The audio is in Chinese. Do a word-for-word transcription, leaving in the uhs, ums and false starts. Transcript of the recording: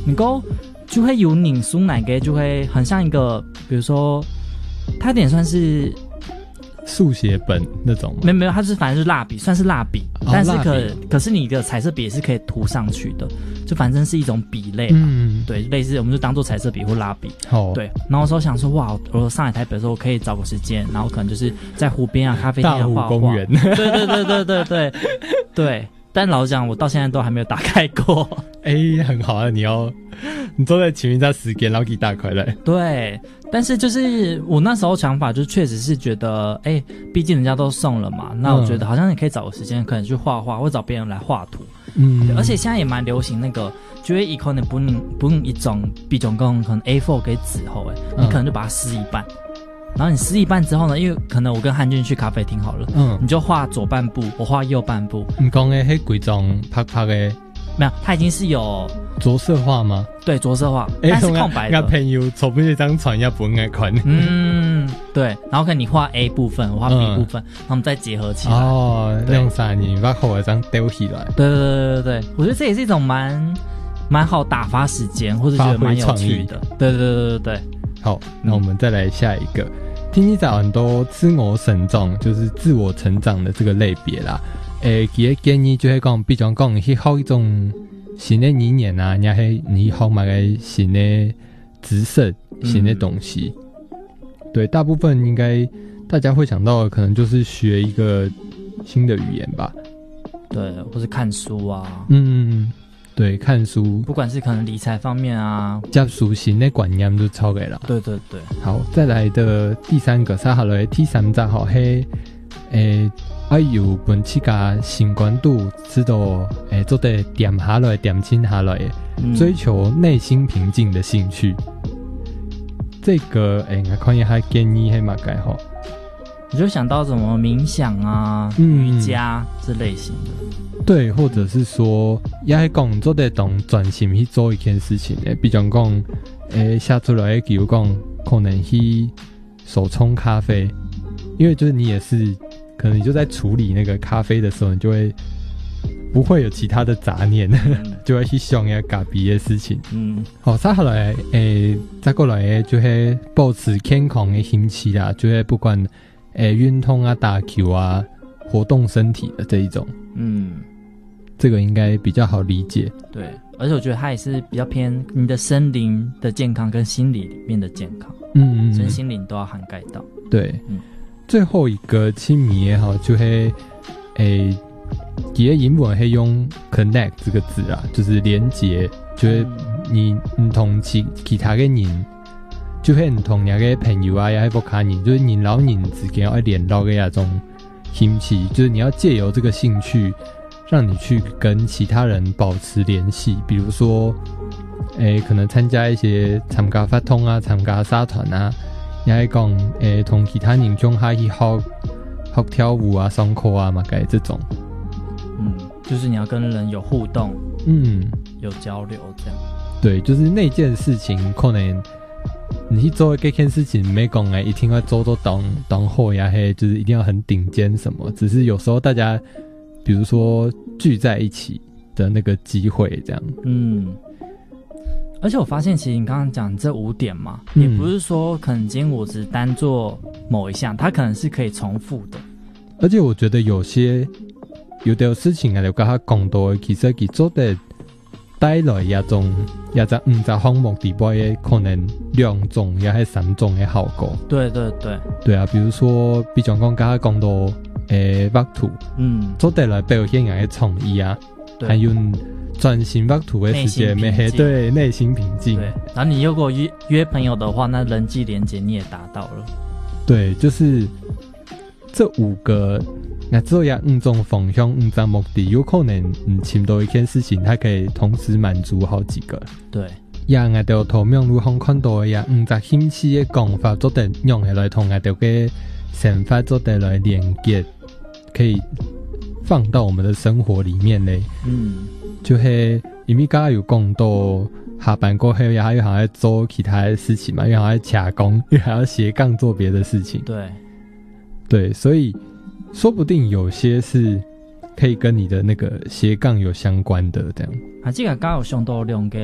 能够就会有拧酥奶给，就会很像一个，比如说，它有点算是速写本那种吗？ 没有没有，它是反正是蜡笔，算是蜡笔， 哦、 但是可蜡可是你的彩色笔也是可以涂上去的，就反正是一种笔类， 嗯， 对，类似我们就当做彩色笔或蜡笔。 好， 对。然后那时候想说，哇，我上来台北的时候，我可以找个时间，然后可能就是在湖边啊、咖啡店啊画画。 大湖公园。 对对对对对对对。但老实讲，我到现在都还没有打开过。 哎、欸，很好啊！你要你坐在前面在时间，然后给打开来。 对，但是就是我那时候想法，就确实是觉得，哎、欸，毕竟人家都送了嘛，那我觉得好像你可以找个时间，可能去画画，或找别人来画图。嗯，而且现在也蛮流行那个，就会以可能不用不用一种比种工，可能 A 四 给纸后，哎，你可能就把它撕一半。然后你撕一半之后呢，因为可能我跟汉俊去咖啡厅好了，嗯，你就画左半部，我画右半部。 你讲的那规种拍拍的， 没有，它已经是有着色画吗？ 对，着色画，但是空白的。 我朋友抽不一张传一本来看。 嗯，对，然后可能你画 A 部分，我画 B 部分，然后我们再结合起来。 哦，用三年把后一张丢起来。 对对对对对，我觉得这也是一种蛮蛮好打发时间，或者觉得蛮有趣的。对对对对对。 好，那我们再来下一个。听你找很多自我成长，就是自我成长的这个类别啦。诶，其实建议就会讲，比如讲去学一种新的语言啊，然后你学买个新的知识、新的东西。嗯、对，大部分应该大家会想到的，可能就是学一个新的语言吧。 对，或是看书啊。 嗯。对，看书， 不管是可能理财方面啊， 接触新的观念就超给了。 对对对。 好，再来的第三个，接下来第三集吼，嘿，诶，要有本起家新关度，知道诶，做得点下来，点清下来，嗯、追求内心平静的兴趣。这个诶，我看一下建议系嘛改吼。 你就想到什么冥想啊、嗯、瑜伽这类型的。 对，或者是说，也是讲做得懂专心去做一件事情的，比如讲，诶，写出来，比如讲，可能去手冲咖啡，因为就是你也是，可能你就在处理那个咖啡的时候，你就会不会有其他的杂念，嗯、就会去想一下咖啡的事情。嗯，好，再后来，诶，再过来就会保持健康的心情啦，就会不管诶运动啊、打球啊、活动身体的这一种，嗯。这个应该比较好理解。 对，而且我觉得它也是比较偏你的身灵的健康跟心理里面的健康，嗯嗯，身心灵都要涵盖到。 对，嗯，最后一个亲密也好，就会诶，其实英文会用 connect 这个字啊，就是连接，就是你你同其其他的人，就会唔同你的朋友啊，也不卡人，就是人老人之间要联络的那种兴趣，就是你要借由这个兴趣。让你去跟其他人保持联系，比如说，诶，可能参加一些参加发通啊、参加社团啊，也是讲，诶，同其他人中下去学学跳舞啊、上课啊嘛，该这种。 嗯，就是你要跟人有互动，嗯，有交流这样。 对，就是那件事情，可能你去做这件事情，没讲诶，一定要做做当当好呀，嘿，就是一定要很顶尖什么，只是有时候大家。比如说聚在一起的那个机会，这样。嗯， 而且我发现，其实你刚刚讲这五点嘛，嗯、也不是说可能今天我只单做某一项，它可能是可以重复的。 而且我觉得有些有的事情啊，就跟他讲到的，其实佢做的带来一种一種五個項目底部的可能兩種也係三種的效果。 對對對， 對啊，比如說，比如講，剛剛講到。誒，畫圖，嗯，做得來表現人嘅創意啊，還有專心畫圖嘅時間，沒對內心平靜。 對，然後你如果約約朋友的話，那人際連結你也達到了。 對，就是這五個，那這樣五種方向、五種目的，有可能嗯，尋到一件事情，它可以同時滿足好幾個。 對， 呀，我哋圖面如何看到嘅呀，五種興趣嘅講法，做得用起來同我哋嘅想法做得來連結。可以放到我們的生活裡面嘞，嗯，就係因為剛剛有講到下班過後，也還有還要做其他的事情嘛，因為還要卡工，因為還要斜槓做別的事情， 對， 對，所以說不定有些是可以跟你的那個斜槓有相關的，這樣。 啊，這個剛有想到兩個